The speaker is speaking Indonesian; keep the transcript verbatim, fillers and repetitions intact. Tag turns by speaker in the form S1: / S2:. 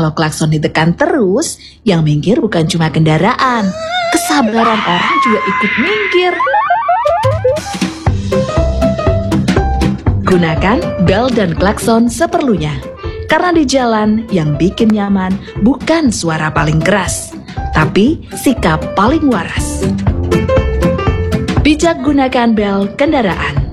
S1: Kalau klakson ditekan terus, yang minggir bukan cuma kendaraan, kesabaran orang juga ikut minggir. Gunakan bel dan klakson seperlunya. Karena di jalan yang bikin nyaman bukan suara paling keras, tapi sikap paling waras. Bijak gunakan bel kendaraan.